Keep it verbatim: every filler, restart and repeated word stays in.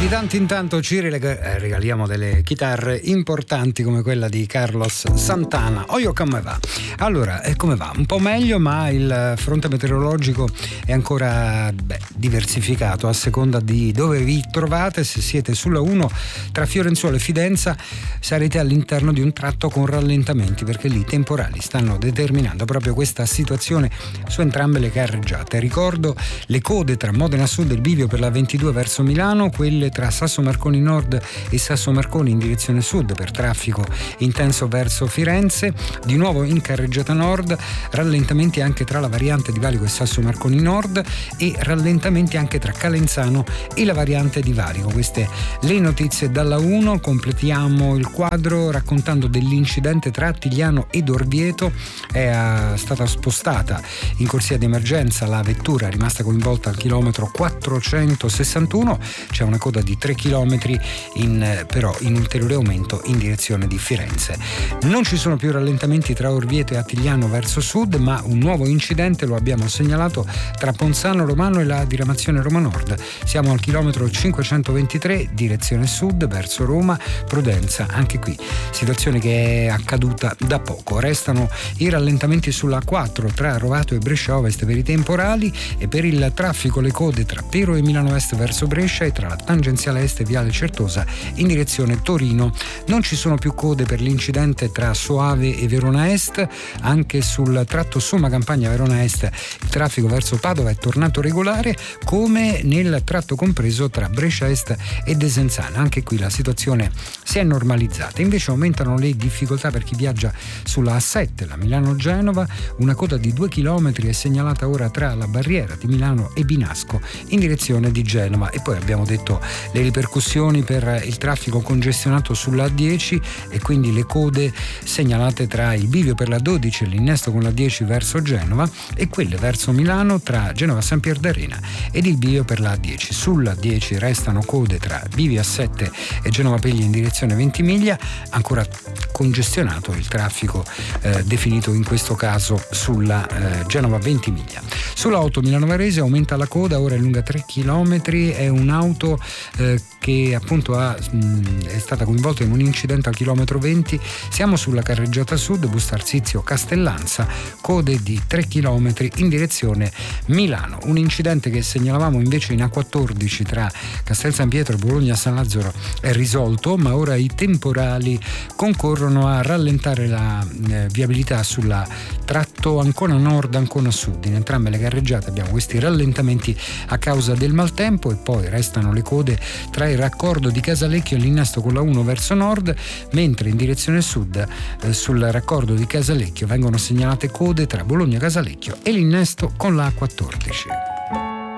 di tanto in tanto ci regaliamo delle chitarre importanti come quella di Carlos Santana. Oyo, come va? Allora, eh, come va? Un po' meglio, ma il fronte meteorologico è ancora beh, diversificato a seconda di dove vi trovate. Se siete sulla uno tra Fiorenzuola e Fidenza sarete all'interno di un tratto con rallentamenti, perché lì i temporali stanno determinando proprio questa situazione su entrambe le carreggiate. Ricordo le code tra Modena Sud e il bivio per la ventidue verso Milano, quelle tra Sasso Marconi Nord e Sasso Marconi in direzione sud per traffico intenso verso Firenze. Di nuovo in carreggiata nord rallentamenti anche tra la variante di Valico e Sasso Marconi Nord e rallentamenti anche tra Calenzano e la variante di Valico. Queste le notizie dalla uno. Completiamo il quadro raccontando dell'incidente tra Attigliano ed Orvieto. È stata spostata in corsia di emergenza la vettura rimasta coinvolta al chilometro quattrocentosessantuno. C'è una coda di tre chilometri, in, però in ulteriore aumento in direzione di Firenze. Non ci sono più rallentamenti tra Orvieto e Attigliano verso sud, ma un nuovo incidente lo abbiamo segnalato tra Ponzano Romano e la diramazione Roma Nord. Siamo al chilometro cinquecentoventitré, direzione sud verso Roma, Prudenza. Anche qui situazione che è accaduta da poco. Restano i rallentamenti sulla A quattro tra Rovato e Brescia Ovest per i temporali, e per il traffico le code tra Pero e Milano Est verso Brescia e tra la tangenziale est e viale Certosa in direzione Torino. Non ci sono più code per l'incidente tra Soave e Verona Est. Anche sul tratto Somma Campagna Verona Est il traffico verso Padova è tornato regolare, come nel tratto compreso tra Brescia Est e Desenzana. Anche qui la situazione si è normalizzata. Invece aumentano le difficoltà per chi viaggia sulla A sette, la Milano-Genova. Una coda di due chilometri è segnalata ora tra la barriera di Milano e Binasco in direzione di Genova. E poi abbiamo detto le ripercussioni per il traffico congestionato sulla A dieci e quindi le code segnalate tra il bivio per la dodici e l'innesto con la dieci verso Genova e quelle verso Milano tra Genova San Pier d'Arena ed il bivio per la A dieci. Sulla A dieci restano code tra bivio A sette e Genova Peglia in direzione Ventimiglia, ancora congestionato il traffico eh, definito in questo caso sulla eh, Genova Ventimiglia. Sulla otto Milano Varese aumenta la coda, ora è lunga tre chilometri, è un'auto eh, che appunto ha, mh, è stata coinvolta in un incidente al chilometro venti. Siamo sulla carreggiata sud, Bustarsizio Castellanza, code di tre chilometri in direzione Milano. Un incidente che segnalavamo invece in A quattordici tra Castel San Pietro e Bologna San Lazzaro è risolto, ma ora i temporali concorrono a rallentare la eh, viabilità sulla tratto Ancona Nord, Ancona Sud. In entrambe le carreggiate abbiamo questi rallentamenti a causa del maltempo, e poi restano le code tra il raccordo di Casalecchio e l'innesto con la uno verso nord, mentre in direzione sud eh, sul raccordo di Casalecchio vengono segnalate code tra Bologna Casalecchio e l'innesto con la A quattordici.